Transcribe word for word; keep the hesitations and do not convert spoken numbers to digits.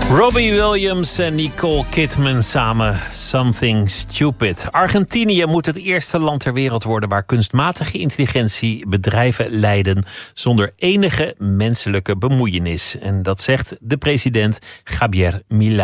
Robbie Williams en Nicole Kidman samen, Something Stupid. Argentinië moet het eerste land ter wereld worden waar kunstmatige intelligentie bedrijven leiden zonder enige menselijke bemoeienis. En dat zegt de president Javier Milei.